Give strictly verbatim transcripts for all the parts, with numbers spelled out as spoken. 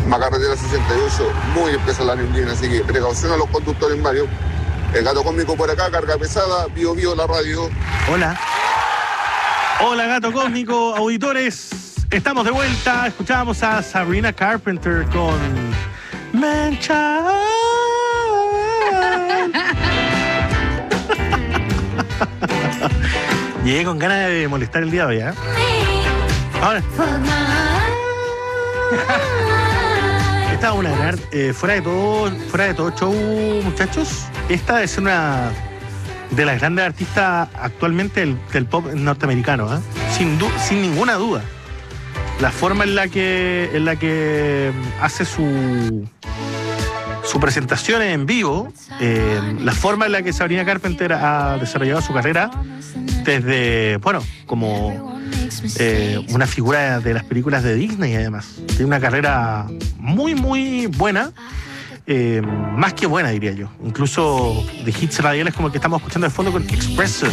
Macarretera sesenta y ocho, muy espesa la neblina, así que precaución a los conductores, Mario. El gato cósmico por acá, carga pesada, Bio Bio la radio. Hola. Hola, gato cósmico, auditores. Estamos de vuelta. Escuchábamos a Sabrina Carpenter con Mancha. Llegué con ganas de molestar el día de hoy, ¿eh? Ahora. Esta es una gran. Eh, fuera de todo, fuera de todo show, muchachos. Esta es una de las grandes artistas actualmente del, del pop norteamericano, ¿eh? Sin, du- sin ninguna duda. La forma en la que en la que hace su su presentación en vivo, eh, la forma en la que Sabrina Carpenter ha desarrollado su carrera desde, bueno, como eh, una figura de las películas de Disney, además. Tiene una carrera muy, muy buena. Eh, más que buena, diría yo. Incluso de hits radiales como el que estamos escuchando de fondo con Expressive.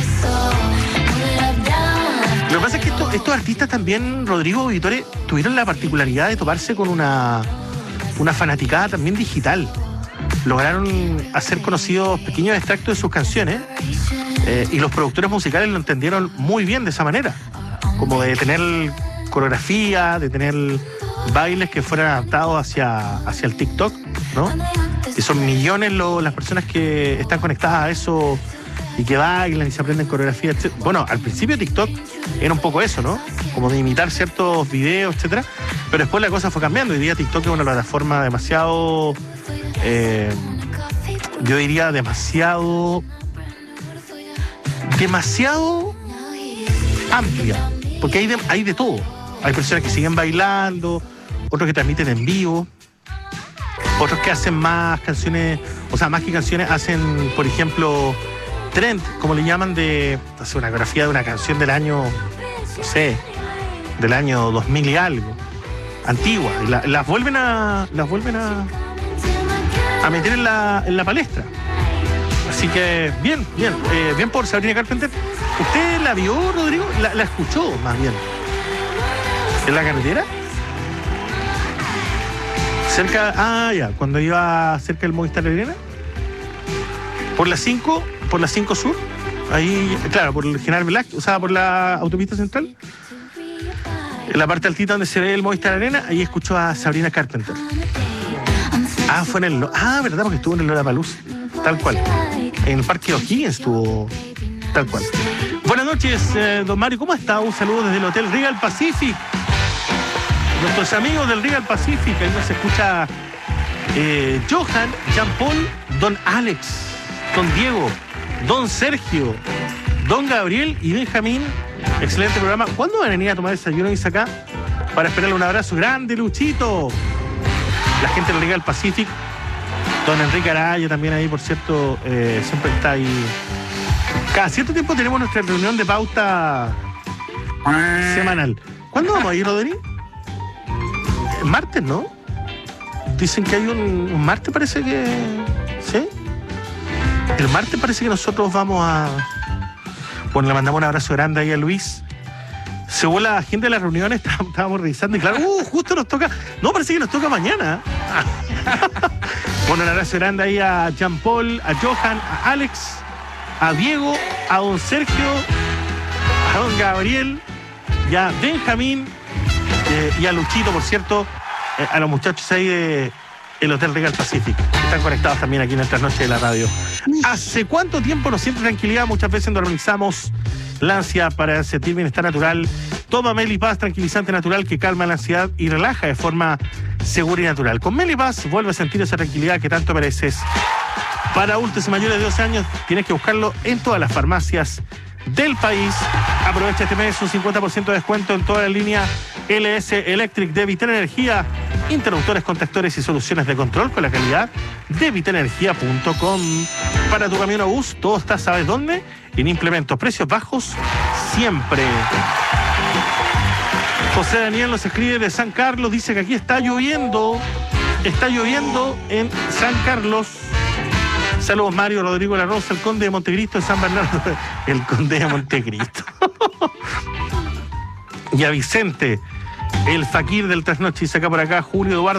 Lo que pasa es que esto, estos artistas también, Rodrigo Vitore, tuvieron la particularidad de toparse con una, una fanaticada también digital. Lograron hacer conocidos pequeños extractos de sus canciones, eh, y los productores musicales lo entendieron muy bien de esa manera, como de tener coreografía, de tener bailes que fueran adaptados hacia, hacia el TikTok, ¿no? Que son millones lo, las personas que están conectadas a eso y que bailan y se aprenden coreografía, etcétera. Bueno, al principio TikTok era un poco eso, ¿no? Como de imitar ciertos videos, etcétera. Pero después la cosa fue cambiando. Hoy día TikTok es una plataforma demasiado, eh, yo diría demasiado, demasiado amplia, porque hay de, hay de todo. Hay personas que siguen bailando, otros que transmiten en vivo, otros que hacen más canciones, o sea, más que canciones, hacen, por ejemplo, trend, como le llaman, de hacer una coreografía de una canción del año, no sé, del año dos mil y algo, antigua, y la, las vuelven a las vuelven a, a meter en la, en la palestra. Así que, bien, bien, eh, bien por Sabrina Carpenter. ¿Usted la vio, Rodrigo? La, la escuchó, más bien. ¿En la carretera? Cerca, ah, ya, cuando iba cerca del Movistar Arena. Por la cinco, por la cinco Sur, ahí, claro, por el General Velázquez, o sea, por la autopista central. En la parte altita donde se ve el Movistar Arena, ahí escuchó a Sabrina Carpenter. Ah, fue en el, ah, verdad, porque estuvo en el Lollapalooza, tal cual. En el Parque O'Higgins estuvo, tal cual. Buenas noches, eh, don Mario, ¿cómo está? Un saludo desde el Hotel Regal Pacific. Nuestros amigos del Regal Pacific, ahí nos escucha eh, Johan, Jean-Paul, don Alex, don Diego, don Sergio, don Gabriel y Benjamín. Excelente programa. ¿Cuándo van a venir a tomar desayuno y acá? Para esperarle un abrazo grande, Luchito. La gente del Regal Pacific. Don Enrique Araya también ahí, por cierto, eh, siempre está ahí. Cada cierto tiempo tenemos nuestra reunión de pauta semanal. ¿Cuándo vamos a ir, Rodri? El martes, ¿no? Dicen que hay un, un martes, parece que... ¿Sí? El martes parece que nosotros vamos a... Bueno, le mandamos un abrazo grande ahí a Luis. Según la agenda de las reuniones, estábamos revisando y claro, uh, justo nos toca... No, parece que nos toca mañana. Bueno, un abrazo grande ahí a Jean-Paul, a Johan, a Alex, a Diego, a don Sergio, a don Gabriel, y a Benjamín, eh, y a Luchito, por cierto, eh, a los muchachos ahí de el Hotel Regal Pacific, que están conectados también aquí en nuestras noches de la radio. ¿Hace cuánto tiempo nos siente tranquilidad? Muchas veces nos realizamos la ansiedad para sentir bienestar natural. Toma Melipaz, tranquilizante natural que calma la ansiedad y relaja de forma segura y natural. Con Melipaz vuelve a sentir esa tranquilidad que tanto mereces. Para adultos y mayores de doce años tienes que buscarlo en todas las farmacias del país. Aprovecha este mes un cincuenta por ciento de descuento en toda la línea L S Electric de Vital Energía. Interruptores, contactores y soluciones de control con la calidad de vitenergia punto com. Para tu camión o bus, todo está, ¿sabes dónde? En implementos, precios bajos siempre. José Daniel nos escribe de San Carlos, dice que aquí está lloviendo. Está lloviendo en San Carlos. Saludos Mario, Rodrigo La Rosa, el Conde de Montecristo de San Bernardo. El Conde de Montecristo. Y a Vicente, el Fakir del Trasnoche, dice acá por acá, Julio Eduardo.